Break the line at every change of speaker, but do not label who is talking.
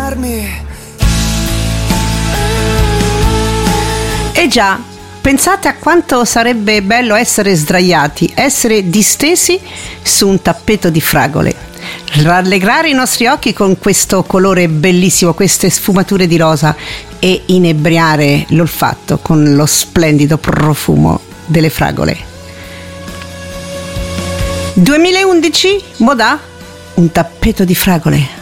sdraiarmi.
E già, pensate a quanto sarebbe bello essere sdraiati, essere distesi su un tappeto di fragole, rallegrare i nostri occhi con questo colore bellissimo, queste sfumature di rosa e inebriare l'olfatto con lo splendido profumo delle fragole. 2011, Modà, un tappeto di fragole.